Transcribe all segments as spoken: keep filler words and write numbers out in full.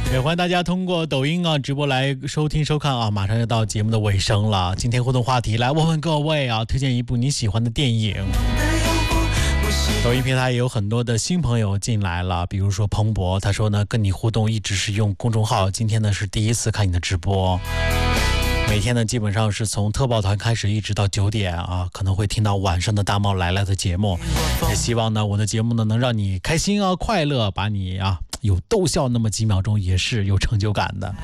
也欢迎大家通过抖音啊直播来收听收看啊，马上要到节目的尾声了。今天互动话题来问问各位啊，推荐一部你喜欢的电影。抖音平台也有很多的新朋友进来了，比如说彭博，他说呢跟你互动一直是用公众号，今天呢是第一次看你的直播。每天呢基本上是从特报团开始一直到九点啊，可能会听到晚上的大猫来了的节目。也希望呢我的节目呢能让你开心啊快乐，把你啊有逗笑那么几秒钟也是有成就感的。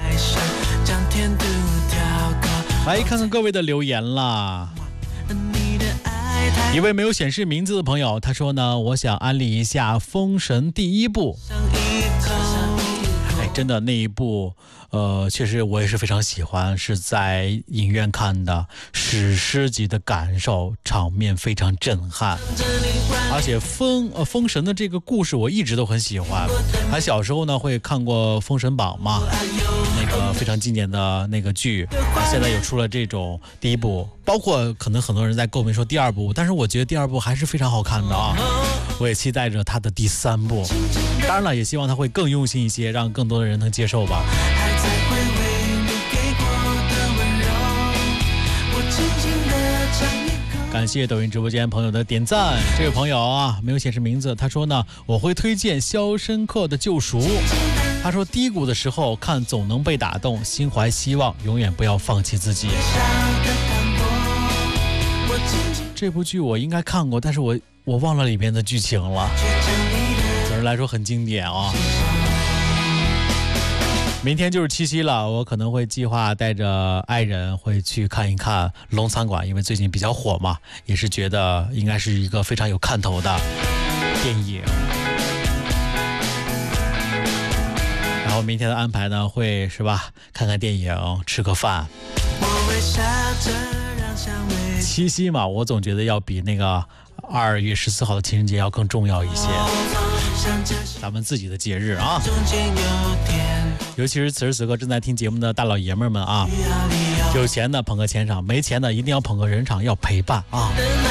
来看看各位的留言啦。一位没有显示名字的朋友他说呢，我想安利一下封神第一部。哎，真的那一部呃，确实我也是非常喜欢，是在影院看的，史诗级的感受，场面非常震撼。而且封呃封神的这个故事我一直都很喜欢，还小时候呢会看过《封神榜》嘛，那个非常经典的那个剧，现在有出了这种第一部，包括可能很多人在诟病说第二部，但是我觉得第二部还是非常好看的啊，我也期待着它的第三部。当然了，也希望它会更用心一些，让更多的人能接受吧。感谢抖音直播间朋友的点赞。这位朋友啊没有显示名字，他说呢我会推荐《肖申克的救赎》。他说低谷的时候看总能被打动，心怀希望，永远不要放弃自己。这部剧我应该看过，但是我我忘了里面的剧情了，总的来说很经典啊。明天就是七夕了，我可能会计划带着爱人会去看一看龙餐馆，因为最近比较火嘛，也是觉得应该是一个非常有看头的电影。然后明天的安排呢会是吧，看看电影，吃个饭。七夕嘛，我总觉得要比那个二月十四号的情人节要更重要一些，咱们自己的节日啊。尤其是此时此刻正在听节目的大老爷们们啊，有钱的捧个钱场，没钱的一定要捧个人场，要陪伴啊。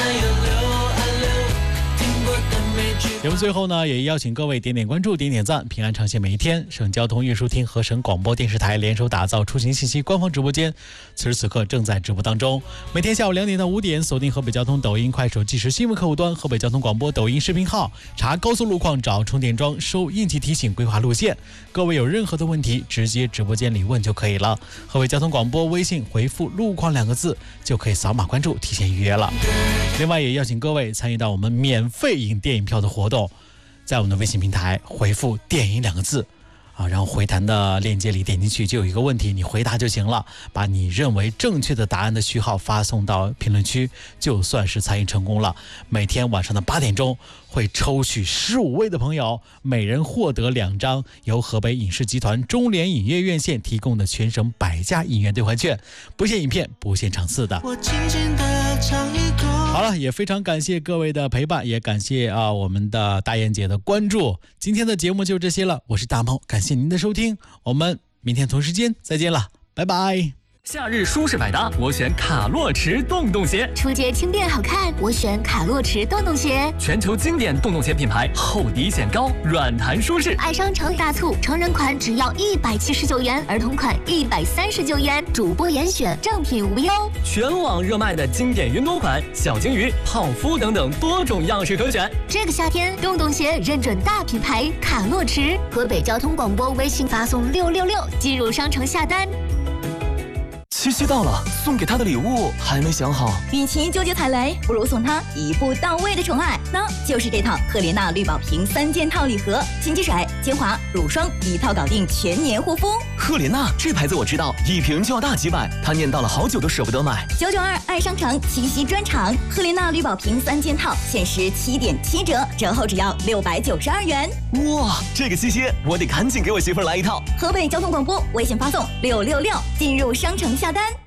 节目最后呢，也邀请各位点点关注，点点赞，平安呈现每一天。省交通运输厅和省广播电视台联手打造出行信息官方直播间，此时此刻正在直播当中。每天下午两点到五点，锁定河北交通抖音、快手即时新闻客户端、河北交通广播抖音视频号，查高速路况，找充电桩，收应急提醒，规划路线。各位有任何的问题，直接直播间里问就可以了。河北交通广播微信回复“路况”两个字，就可以扫码关注，提前预约了。另外，也邀请各位参与到我们免费影电影票的活动。在我们的微信平台回复电影两个字啊，然后回弹的链接里点进去就有一个问题，你回答就行了，把你认为正确的答案的序号发送到评论区，就算是参与成功了。每天晚上的八点钟会抽取十五位的朋友，每人获得两张由河北影视集团中联影业院线提供的全省百家影院兑换券，不限影片，不限场次的。我轻轻地唱一口。好了，也非常感谢各位的陪伴，也感谢啊我们的大雁姐的关注。今天的节目就这些了，我是大猫，感谢您的收听，我们明天同时间再见了，拜拜。 夏日舒适百搭，我选卡洛驰洞洞鞋； 初阶轻便好看，我选卡洛驰洞洞鞋。 全球经典洞洞鞋品牌，厚底显高，软弹舒适。 爱商城大促，成人款只要一百七十九元，儿童款一百三十九元，主播严选，正品无忧。 全网热卖的经典云朵款，小鲸鱼、泡芙等等多种样式可选。 这个夏天，洞洞鞋认准大品牌卡洛驰。河北交通广播微信发送六六六进入商城下单。 七夕到了，送给他的礼物还没想好。 与其纠结踩雷，不如送他一步到位的宠爱，那就是这套赫莲娜绿宝瓶三件套礼盒，金鸡水、精华、乳霜一套搞定全年护肤。 赫莲娜这牌子我知道，一瓶就要大几百，他念叨了好久都舍不得买。 九九二爱商城七夕专场，赫莲娜绿宝瓶三件套限时七点七折，折后只要六百九十二元。 哇，这个七夕我得赶紧给我媳妇儿来一套。 河北交通广播微信发送六六六进入商城下单。